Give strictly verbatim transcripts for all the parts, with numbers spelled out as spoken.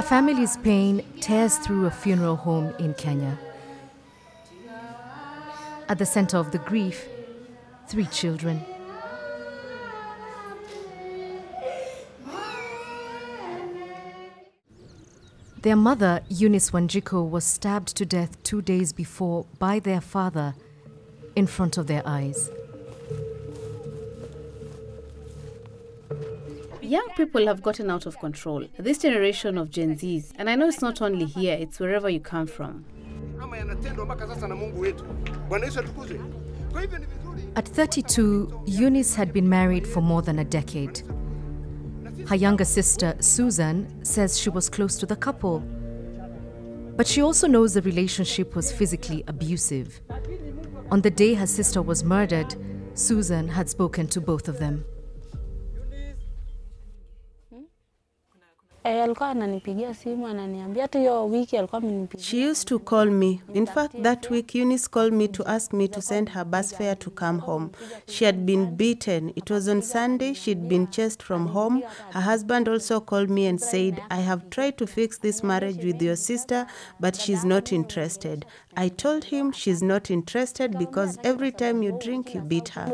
A family's pain tears through a funeral home in Kenya. At the center of the grief, three children. Their mother, Eunice Wanjiku, was stabbed to death two days before by their father in front of their eyes. Young people have gotten out of control. This generation of Gen Zs, and I know it's not only here, it's wherever you come from. At thirty-two, Eunice had been married for more than a decade. Her younger sister, Susan, says she was close to the couple. But she also knows the relationship was physically abusive. On the day her sister was murdered, Susan had spoken to both of them. She used to call me. In fact, that week, Eunice called me to ask me to send her bus fare to come home. She had been beaten. It was on Sunday. She'd been chased from home. Her husband also called me and said, I have tried to fix this marriage with your sister, but she's not interested. I told him she's not interested because every time you drink, you beat her.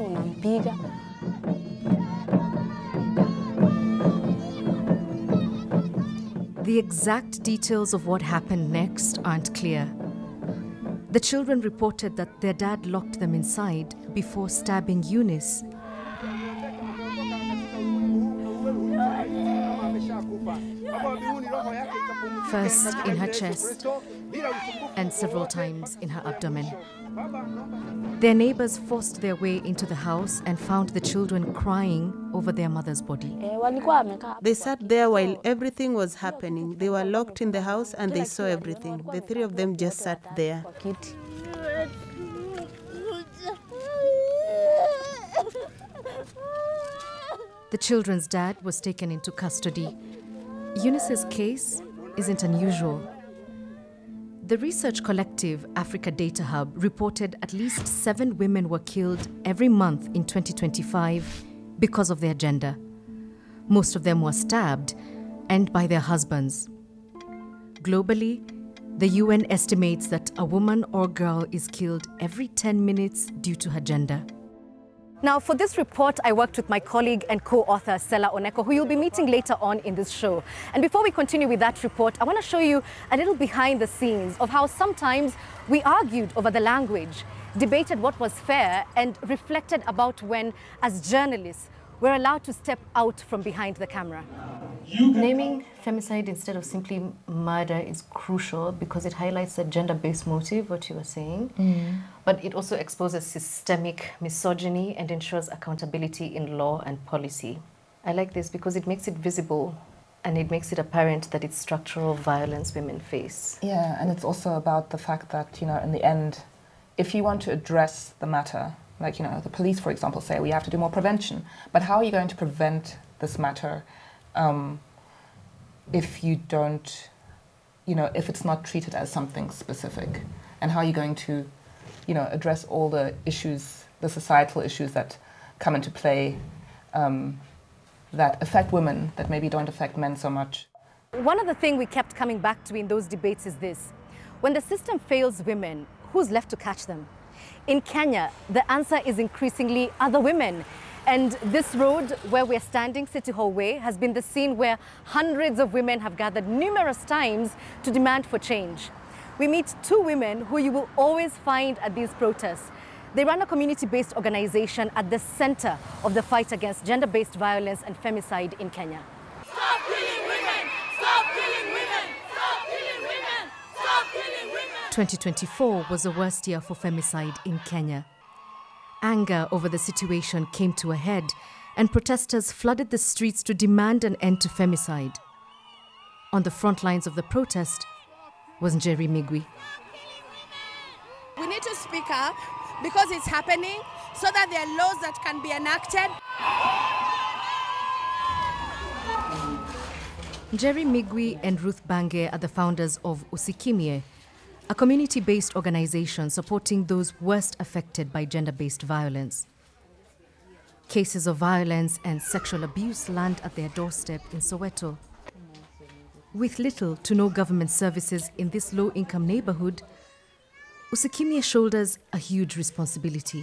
The exact details of what happened next aren't clear. The children reported that their dad locked them inside before stabbing Eunice. First in her chest and several times in her abdomen. Their neighbors forced their way into the house and found the children crying over their mother's body. They sat there while everything was happening. They were locked in the house and they saw everything. The three of them just sat there. The children's dad was taken into custody. Eunice's case isn't unusual. The research collective Africa Data Hub reported at least seven women were killed every month in twenty twenty-five because of their gender. Most of them were stabbed and by their husbands. Globally, the U N estimates that a woman or girl is killed every ten minutes due to her gender. Now, for this report, I worked with my colleague and co-author, Stella Oneko, who you'll be meeting later on in this show. And before we continue with that report, I want to show you a little behind the scenes of how sometimes we argued over the language, debated what was fair, and reflected about when, as journalists, we're allowed to step out from behind the camera. Naming femicide instead of simply murder is crucial because it highlights a gender-based motive, what you were saying, mm. but it also exposes systemic misogyny and ensures accountability in law and policy. I like this because it makes it visible and it makes it apparent that it's structural violence women face. Yeah, and it's also about the fact that, you know, in the end, if you want to address the matter, like, you know, the police, for example, say we have to do more prevention, but how are you going to prevent this matter um, if you don't, you know, if it's not treated as something specific? And how are you going to, you know, address all the issues, the societal issues that come into play um, that affect women, that maybe don't affect men so much? One of the things we kept coming back to in those debates is this. When the system fails women, who's left to catch them? In Kenya, the answer is increasingly other women. And this road where we're standing, City Hall Way, has been the scene where hundreds of women have gathered numerous times to demand for change. We meet two women who you will always find at these protests. They run a community-based organization at the center of the fight against gender-based violence and femicide in Kenya. Stop killing women! Stop killing women! Stop killing women! Stop killing women! twenty twenty-four was the worst year for femicide in Kenya. Anger over the situation came to a head, and protesters flooded the streets to demand an end to femicide. On the front lines of the protest was Njeri Migwi. We need to speak up because it's happening so that there are laws that can be enacted. Njeri Migwi and Ruth Bange are the founders of Usikimie, a community-based organization supporting those worst affected by gender-based violence. Cases of violence and sexual abuse land at their doorstep in Soweto. With little to no government services in this low-income neighborhood, Usikimye shoulders a huge responsibility.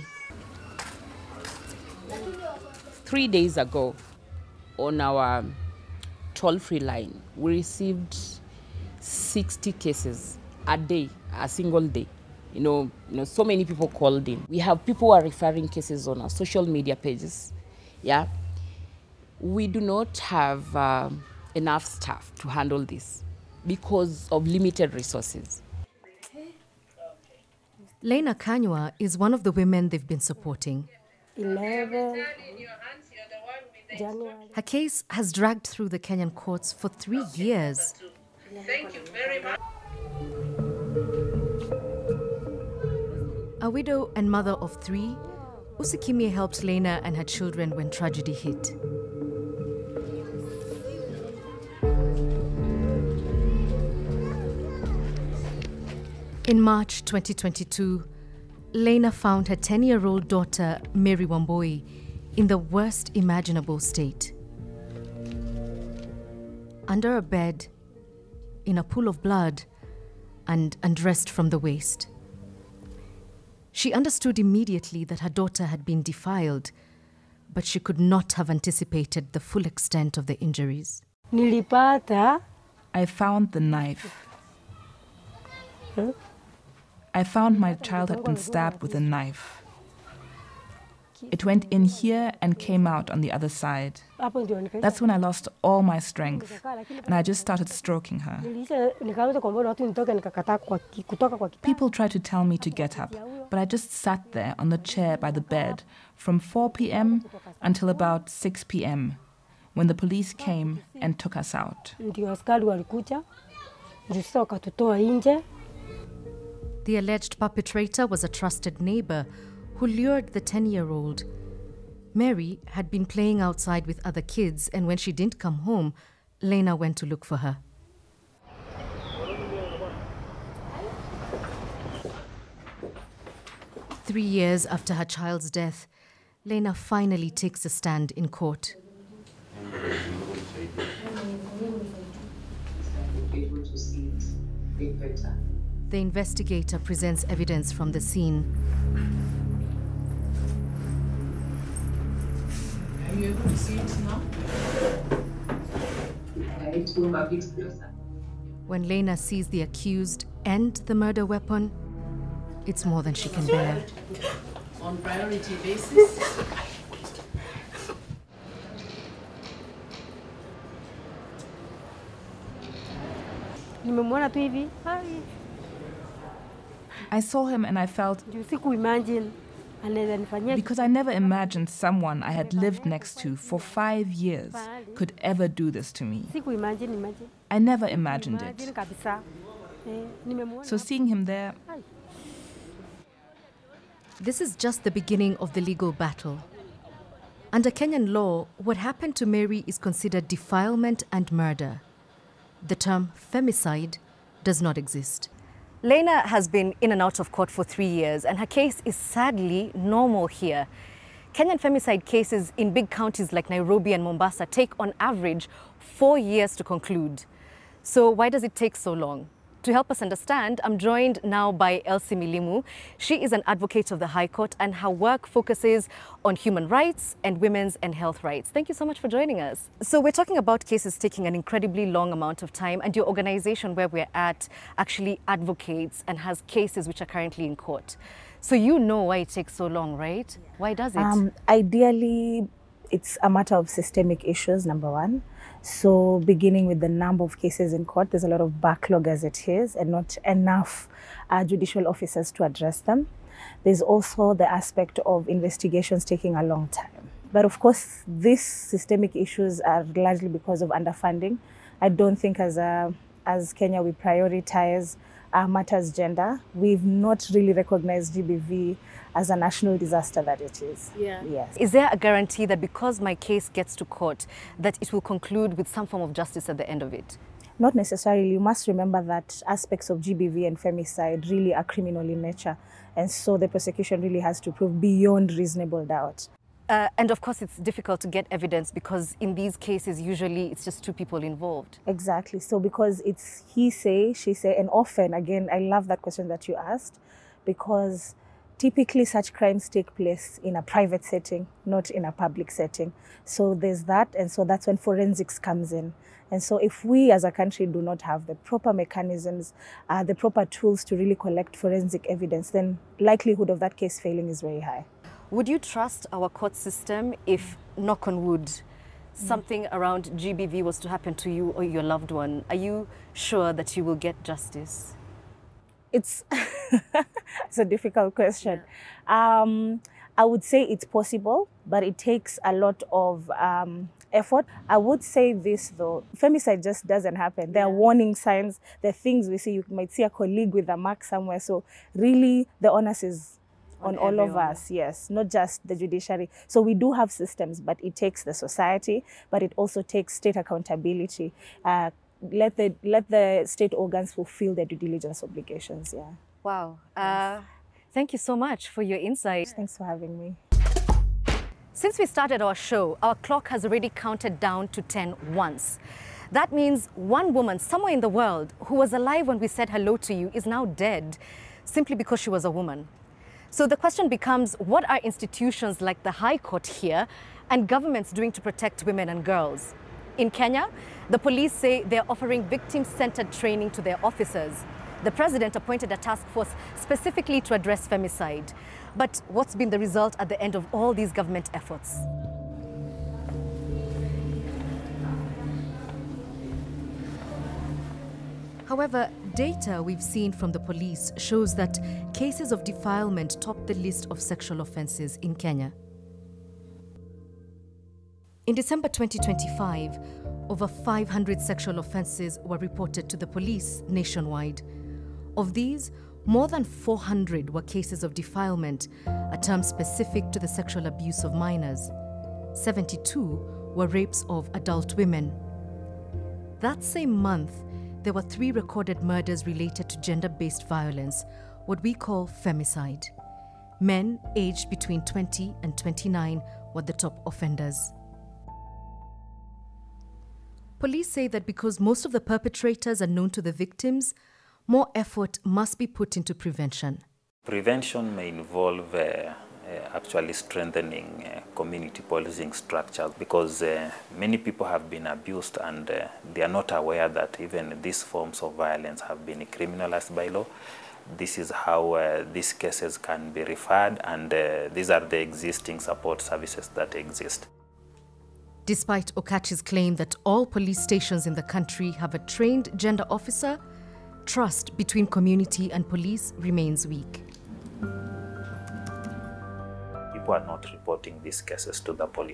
Three days ago, on our toll-free line, we received sixty cases a day, a single day. You know, you know, so many people called in. We have people who are referring cases on our social media pages. Yeah, we do not have uh, enough staff to handle this because of limited resources. Lena Kanywa is one of the women they've been supporting. eleven January. Her case has dragged through the Kenyan courts for three years. Thank you very much. A widow and mother of three, Usikimye helped Lena and her children when tragedy hit. In March twenty twenty-two, Lena found her ten-year-old daughter, Mary Wamboi, in the worst imaginable state. Under a bed, in a pool of blood, and undressed from the waist. She understood immediately that her daughter had been defiled, but she could not have anticipated the full extent of the injuries. Nilipata. I found the knife. Huh? I found my child had been stabbed with a knife. It went in here and came out on the other side. That's when I lost all my strength, and I just started stroking her. People tried to tell me to get up, but I just sat there on the chair by the bed from four p.m. until about six p.m. when the police came and took us out. The alleged perpetrator was a trusted neighbor who lured the ten-year-old. Mary had been playing outside with other kids, and when she didn't come home, Lena went to look for her. Three years after her child's death, Lena finally takes a stand in court. The investigator presents evidence from the scene. Are you able to see it now? When Lena sees the accused and the murder weapon, it's more than she can bear. On priority basis. Nimemwona tu hivi. I saw him and I felt, Sikuimagine anaweza nifanyia. because I never imagined someone I had lived next to for five years could ever do this to me. Sikuimagine, imagine. I never imagined Imagine it. kabisa. Eh, nimemwona. So seeing him there, This is just the beginning of the legal battle. Under Kenyan law, what happened to Mary is considered defilement and murder. The term femicide does not exist. Lena has been in and out of court for three years, and her case is sadly normal here. Kenyan femicide cases in big counties like Nairobi and Mombasa take on average four years to conclude. So why does it take so long? To help us understand, I'm joined now by Elsie Milimu. She is an advocate of the High Court, and her work focuses on human rights and women's and health rights. Thank you so much for joining us. So we're talking about cases taking an incredibly long amount of time, and your organization where we're at actually advocates and has cases which are currently in court. So you know why it takes so long, right? Why does it? Um, ideally, it's a matter of systemic issues, number one. So beginning with the number of cases in court, there's a lot of backlog as it is and not enough uh, judicial officers to address them. There's also the aspect of investigations taking a long time. But of course, these systemic issues are largely because of underfunding. I don't think as, a, as Kenya we prioritize uh, matters gender. We've not really recognized G B V as a national disaster that it is. Yeah. Yes. Is there a guarantee that because my case gets to court, that it will conclude with some form of justice at the end of it? Not necessarily. You must remember that aspects of G B V and femicide really are criminal in nature. And so the prosecution really has to prove beyond reasonable doubt. Uh, and of course, it's difficult to get evidence because in these cases, usually it's just two people involved. Exactly. So because it's he say, she say, and often, again, I love that question that you asked, because typically such crimes take place in a private setting, not in a public setting. So there's that, and so that's when forensics comes in. And so if we as a country do not have the proper mechanisms, uh, the proper tools to really collect forensic evidence, then likelihood of that case failing is very high. Would you trust our court system if, knock on wood, something around G B V was to happen to you or your loved one? Are you sure that you will get justice? It's, it's a difficult question. Yeah. Um, I would say it's possible, but it takes a lot of um, effort. I would say this though, femicide just doesn't happen. There are warning signs, there are things we see. You might see a colleague with a mark somewhere. So really the onus is on, on all of us, yes, not just the judiciary. So we do have systems, but it takes the society, but it also takes state accountability. Uh, let the let the state organs fulfill their due diligence obligations, yeah. Wow. Uh, thank you so much for your insight. Thanks for having me. Since we started our show, our clock has already counted down to ten once. That means one woman somewhere in the world who was alive when we said hello to you is now dead simply because she was a woman. So the question becomes, what are institutions like the High Court here and governments doing to protect women and girls? In Kenya, the police say they're offering victim-centered training to their officers. The president appointed a task force specifically to address femicide. But what's been the result at the end of all these government efforts? However, data we've seen from the police shows that cases of defilement top the list of sexual offences in Kenya. In December twenty twenty-five, over five hundred sexual offences were reported to the police nationwide. Of these, more than four hundred were cases of defilement, a term specific to the sexual abuse of minors. seventy-two were rapes of adult women. That same month, there were three recorded murders related to gender-based violence, what we call femicide. Men aged between twenty and twenty-nine were the top offenders. Police say that because most of the perpetrators are known to the victims, more effort must be put into prevention. Prevention may involve uh, uh, actually strengthening uh, community policing structures, because uh, many people have been abused and uh, they are not aware that even these forms of violence have been criminalized by law. This is how uh, these cases can be referred, and uh, these are the existing support services that exist. Despite Okachi's claim that all police stations in the country have a trained gender officer, trust between community and police remains weak. People are not reporting these cases to the police.